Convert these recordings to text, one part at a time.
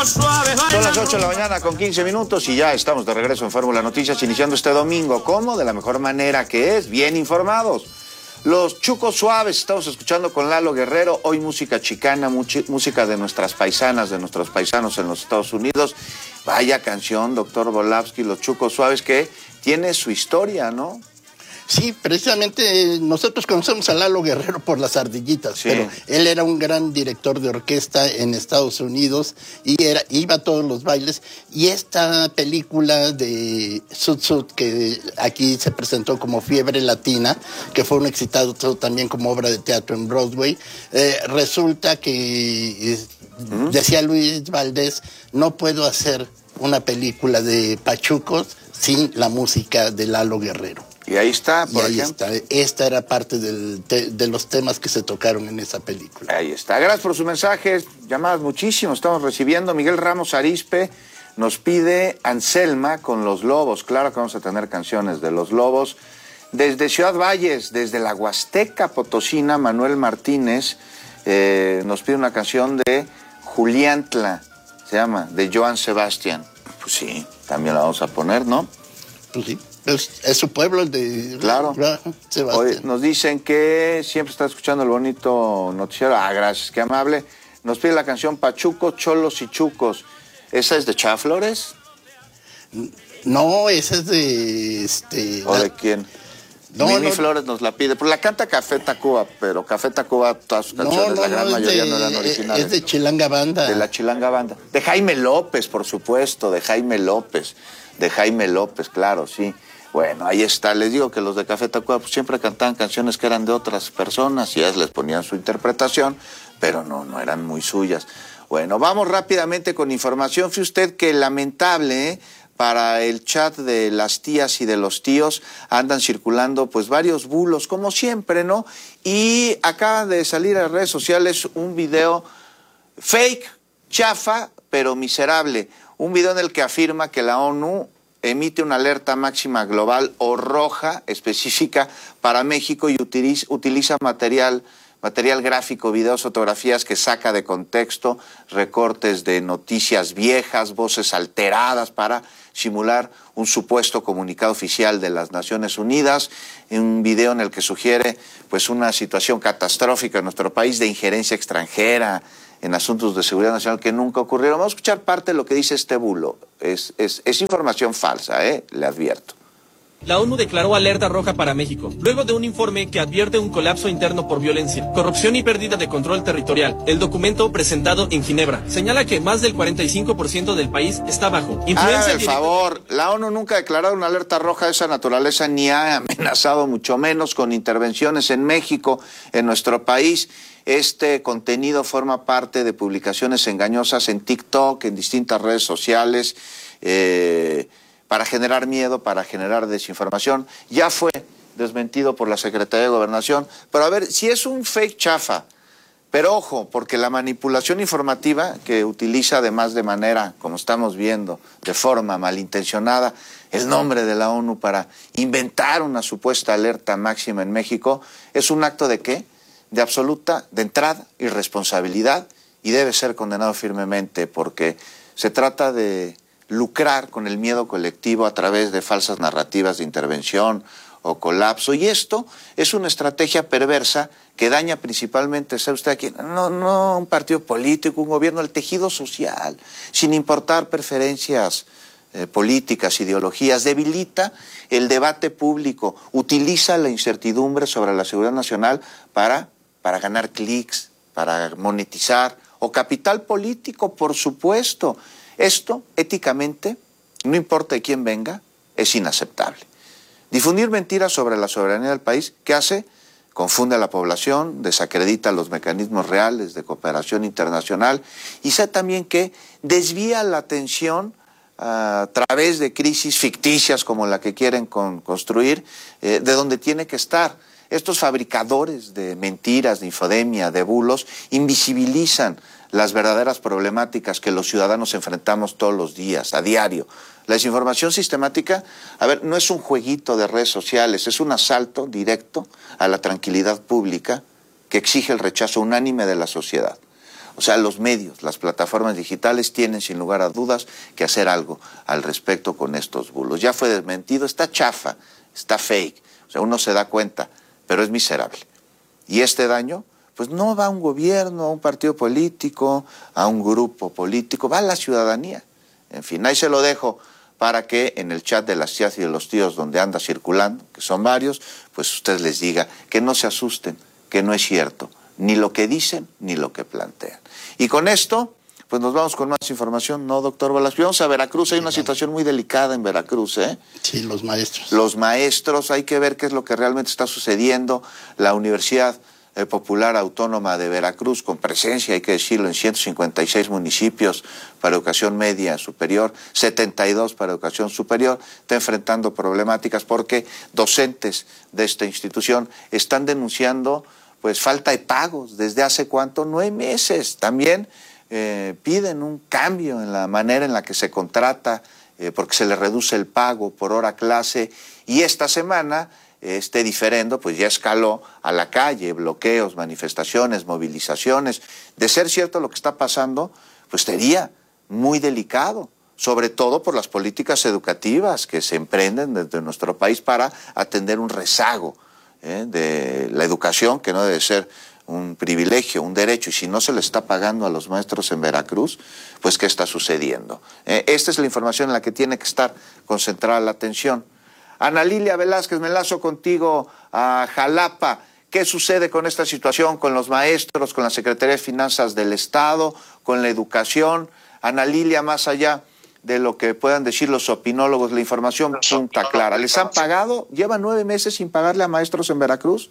Son las 8 de la mañana con 15 minutos y ya estamos de regreso en Fórmula Noticias, iniciando este domingo. ¿Cómo? De la mejor manera que es, bien informados. Los Chucos Suaves, estamos escuchando con Lalo Guerrero, hoy música chicana, música de nuestras paisanas, de nuestros paisanos en los Estados Unidos. Vaya canción, doctor Volavsky, Los Chucos Suaves, que tiene su historia, ¿no? Sí, precisamente nosotros conocemos a Lalo Guerrero por Las Ardillitas, sí. Pero él era un gran director de orquesta en Estados Unidos y iba a todos los bailes. Y esta película de Sud Sud, que aquí se presentó como Fiebre Latina, que fue un exitazo también como obra de teatro en Broadway, resulta que, decía Luis Valdés, no puedo hacer una película de pachucos sin la música de Lalo Guerrero. Y ahí está, por ejemplo. Esta era parte de los temas que se tocaron en esa película. Ahí está. Gracias por sus mensajes, llamadas muchísimos estamos recibiendo. Miguel Ramos Arispe nos pide Anselma con Los Lobos. Claro que vamos a tener canciones de Los Lobos. Desde Ciudad Valles, desde la Huasteca Potosina, Manuel Martínez nos pide una canción de Juliantla, se llama, de Joan Sebastián. Pues sí, también la vamos a poner, ¿no? Pues sí. Es su pueblo, el de... Claro. Sebastián. Hoy nos dicen que siempre está escuchando el bonito noticiero. Ah, gracias, qué amable. Nos pide la canción Pachucos, Cholos y Chucos. ¿Esa es de Chava Flores? No, esa es de... ¿O de quién? Mimi Flores nos la pide. Pues la canta Café Tacuba, pero Café Tacuba, todas sus canciones, la gran mayoría no eran originales. Es de Chilanga Banda. De la Chilanga Banda. De Jaime López, por supuesto, de Jaime López. De Jaime López, claro, sí. Bueno, ahí está. Les digo que los de Café Tacuba pues, siempre cantaban canciones que eran de otras personas y ellas les ponían su interpretación, pero no eran muy suyas. Bueno, vamos rápidamente con información. Fíjese usted que lamentable, para el chat de las tías y de los tíos andan circulando pues varios bulos, como siempre, ¿no? Y acaba de salir a las redes sociales un video fake, chafa, pero miserable. Un video en el que afirma que la ONU emite una alerta máxima global o roja específica para México y utiliza material gráfico, videos, fotografías que saca de contexto, recortes de noticias viejas, voces alteradas para simular un supuesto comunicado oficial de las Naciones Unidas, un video en el que sugiere pues una situación catastrófica en nuestro país de injerencia extranjera en asuntos de seguridad nacional que nunca ocurrieron. Vamos a escuchar parte de lo que dice este bulo. Es información falsa, le advierto. La ONU declaró alerta roja para México, luego de un informe que advierte un colapso interno por violencia, corrupción y pérdida de control territorial. El documento presentado en Ginebra señala que más del 45% del país está bajo influencia. Hágame el favor, la ONU nunca ha declarado una alerta roja de esa naturaleza, ni ha amenazado, mucho menos, con intervenciones en México, en nuestro país. Este contenido forma parte de publicaciones engañosas en TikTok, en distintas redes sociales, para generar miedo, para generar desinformación. Ya fue desmentido por la Secretaría de Gobernación. Pero a ver, si es un fake chafa, pero ojo, porque la manipulación informativa que utiliza además de manera, como estamos viendo, de forma malintencionada, el nombre de la ONU para inventar una supuesta alerta máxima en México, es un acto de ¿qué? De absoluta, de entrada, irresponsabilidad, y debe ser condenado firmemente porque se trata de lucrar con el miedo colectivo a través de falsas narrativas de intervención o colapso. Y esto es una estrategia perversa que daña principalmente, ¿sabe usted aquí? No un partido político, un gobierno, el tejido social, sin importar preferencias políticas, ideologías, debilita el debate público, utiliza la incertidumbre sobre la seguridad nacional para ganar clics, para monetizar, o capital político, por supuesto. Esto, éticamente, no importa de quién venga, es inaceptable. Difundir mentiras sobre la soberanía del país, ¿qué hace? Confunde a la población, desacredita los mecanismos reales de cooperación internacional y sabe también que desvía la atención a través de crisis ficticias como la que quieren construir, de donde tiene que estar. Estos fabricadores de mentiras, de infodemia, de bulos, invisibilizan las verdaderas problemáticas que los ciudadanos enfrentamos todos los días, a diario. La desinformación sistemática, no es un jueguito de redes sociales, es un asalto directo a la tranquilidad pública que exige el rechazo unánime de la sociedad. O sea, los medios, las plataformas digitales tienen sin lugar a dudas que hacer algo al respecto con estos bulos. Ya fue desmentido, está chafa, está fake, o sea, uno se da cuenta, pero es miserable. Y este daño, pues no va a un gobierno, a un partido político, a un grupo político, va a la ciudadanía. En fin, ahí se lo dejo para que en el chat de las tías y de los tíos donde anda circulando, que son varios, pues usted les diga que no se asusten, que no es cierto, ni lo que dicen, ni lo que plantean. Y con esto, pues nos vamos con más información, ¿no, doctor Velasquez? Vamos a Veracruz, hay una situación muy delicada en Veracruz, ¿eh? Sí, los maestros. Los maestros, hay que ver qué es lo que realmente está sucediendo. La Universidad Popular Autónoma de Veracruz, con presencia, hay que decirlo, en 156 municipios para educación media superior, 72 para educación superior, está enfrentando problemáticas porque docentes de esta institución están denunciando pues falta de pagos desde hace ¿cuánto? 9 meses. También piden un cambio en la manera en la que se contrata porque se le reduce el pago por hora clase, y esta semana este diferendo pues ya escaló a la calle, bloqueos, manifestaciones, movilizaciones. De ser cierto lo que está pasando, pues sería muy delicado, sobre todo por las políticas educativas que se emprenden desde nuestro país para atender un rezago de la educación, que no debe ser un privilegio, un derecho, y si no se le está pagando a los maestros en Veracruz, pues ¿qué está sucediendo? Esta es la información en la que tiene que estar concentrada la atención. Ana Lilia Velázquez, me enlazo contigo a Jalapa. ¿Qué sucede con esta situación, con los maestros, con la Secretaría de Finanzas del Estado, con la educación? Ana Lilia, más allá de lo que puedan decir los opinólogos, la información punta clara. ¿Les han pagado? ¿Llevan 9 meses sin pagarle a maestros en Veracruz?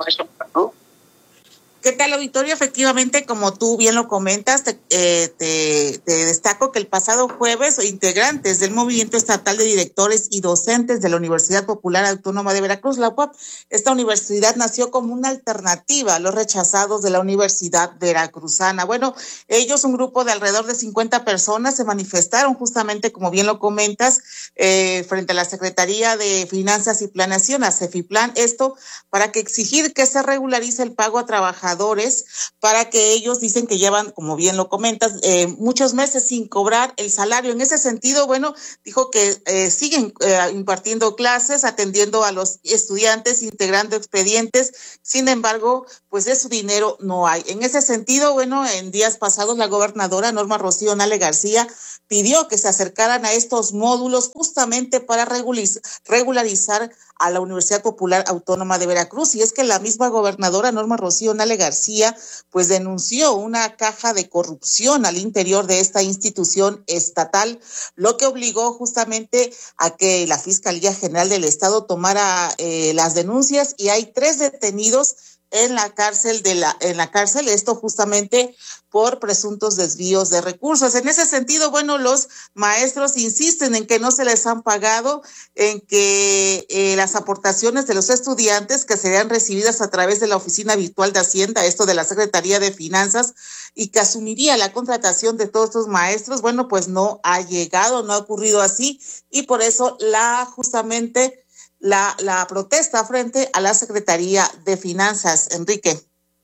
¿Qué tal, auditorio? Efectivamente, como tú bien lo comentas, te destaco que el pasado jueves integrantes del Movimiento Estatal de Directores y Docentes de la Universidad Popular Autónoma de Veracruz, la UPAV, esta universidad nació como una alternativa a los rechazados de la Universidad Veracruzana. Bueno, ellos, un grupo de alrededor de 50 personas, se manifestaron justamente, como bien lo comentas, frente a la Secretaría de Finanzas y Planeación, a CEFIPLAN, esto para que exigir que se regularice el pago a trabajadores, para que ellos dicen que llevan, como bien lo comentas, muchos meses sin cobrar el salario. En ese sentido, bueno, dijo que siguen impartiendo clases, atendiendo a los estudiantes, integrando expedientes. Sin embargo, pues de su dinero no hay. En ese sentido, bueno, en días pasados la gobernadora Norma Rocío Nale García pidió que se acercaran a estos módulos justamente para regularizar a la Universidad Popular Autónoma de Veracruz. Y es que la misma gobernadora Norma Rocío Nale García pues denunció una caja de corrupción al interior de esta institución estatal, lo que obligó justamente a que la Fiscalía General del Estado tomara las denuncias, y hay 3 detenidos en la cárcel esto justamente por presuntos desvíos de recursos. En ese sentido, bueno, los maestros insisten en que no se les han pagado, en que las aportaciones de los estudiantes que serían recibidas a través de la Oficina Virtual de Hacienda, esto de la Secretaría de Finanzas, y que asumiría la contratación de todos estos maestros, bueno, pues no ha llegado, no ha ocurrido así, y por eso justamente la protesta frente a la Secretaría de Finanzas. Enrique.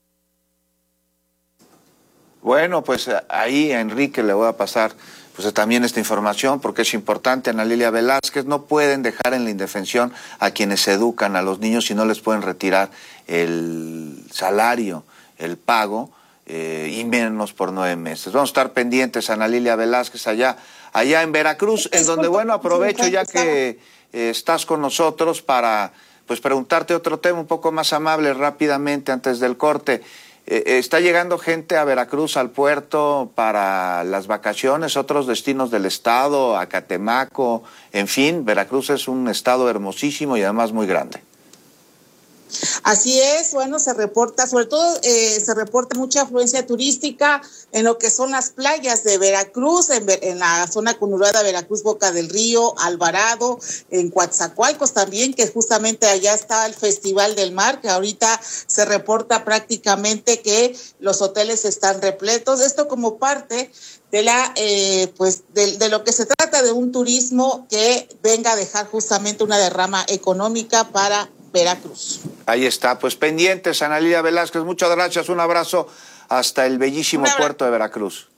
Bueno, pues ahí a Enrique le voy a pasar pues también esta información porque es importante. Ana Lilia Velázquez, no pueden dejar en la indefensión a quienes educan a los niños y no les pueden retirar el salario, el pago, y menos por 9 meses. Vamos a estar pendientes, Ana Lilia Velázquez, allá en Veracruz, en donde, bueno, aprovecho ya que estás con nosotros para pues preguntarte otro tema un poco más amable rápidamente antes del corte. ¿Está llegando gente a Veracruz, al puerto, para las vacaciones, otros destinos del estado, a Catemaco? En fin, Veracruz es un estado hermosísimo y además muy grande. Así es, bueno, se reporta, sobre todo se reporta mucha afluencia turística en lo que son las playas de Veracruz, en la zona conurbada Veracruz, Boca del Río, Alvarado, en Coatzacoalcos también, que justamente allá está el Festival del Mar, que ahorita se reporta prácticamente que los hoteles están repletos. Esto como parte de de lo que se trata de un turismo que venga a dejar justamente una derrama económica para Veracruz. Ahí está, pues pendientes, Ana Lilia Velázquez, muchas gracias, un abrazo hasta el bellísimo puerto de Veracruz.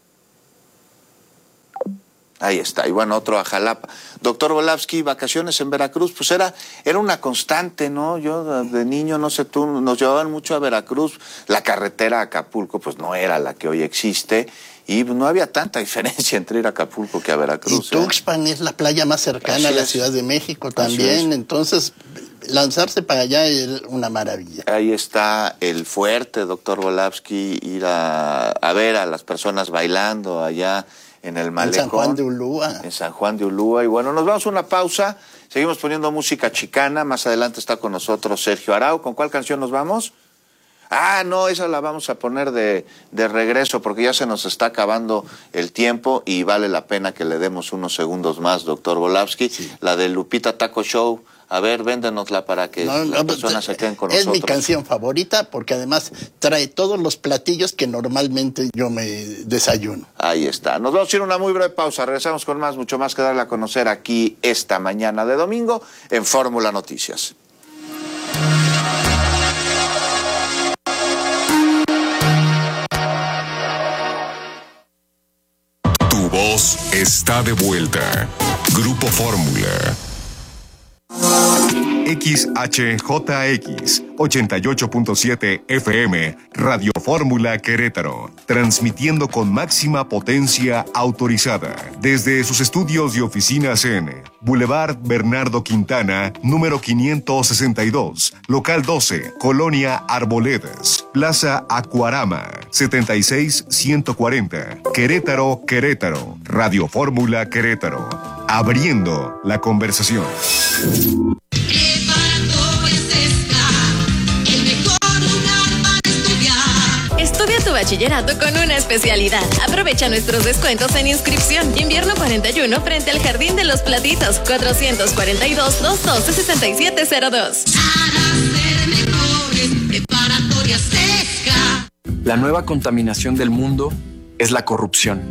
Ahí está, y bueno, otro a Jalapa. Doctor Volavsky, vacaciones en Veracruz, pues era una constante, ¿no? Yo de niño, no sé tú, nos llevaban mucho a Veracruz. La carretera a Acapulco, pues no era la que hoy existe, y no había tanta diferencia entre ir a Acapulco que a Veracruz. Y Tuxpan es la playa más cercana a la Ciudad de México también, entonces lanzarse para allá es una maravilla. Ahí está el fuerte, doctor Volavsky, ir a ver a las personas bailando allá en el malecón. En San Juan de Ulúa. En San Juan de Ulúa. Y bueno, nos vamos a una pausa. Seguimos poniendo música chicana. Más adelante está con nosotros Sergio Arau. ¿Con cuál canción nos vamos? Ah, no, esa la vamos a poner de regreso porque ya se nos está acabando el tiempo y vale la pena que le demos unos segundos más, doctor Volavsky. Sí. La de Lupita Taco Show. A ver, véndenosla para que las personas se queden con nosotros. Es mi canción favorita porque además trae todos los platillos que normalmente yo me desayuno. Ahí está. Nos vamos a ir a una muy breve pausa. Regresamos con mucho más que darle a conocer aquí esta mañana de domingo en Fórmula Noticias. Tu voz está de vuelta. Grupo Fórmula. XHJX 88.7 FM, Radio Fórmula Querétaro, transmitiendo con máxima potencia autorizada desde sus estudios y oficinas en Boulevard Bernardo Quintana, número 562, local 12, Colonia Arboledas, Plaza Acuarama, 76140, Querétaro, Querétaro, Radio Fórmula Querétaro, abriendo la conversación. Estudia tu bachillerato con una especialidad. Aprovecha nuestros descuentos en inscripción. Invierno 41 frente al Jardín de los Platitos. 442-212-6702. La nueva contaminación del mundo es la corrupción.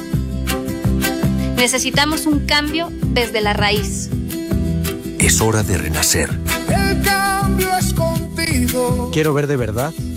Necesitamos un cambio desde la raíz. Es hora de renacer. El cambio es contigo. Quiero ver de verdad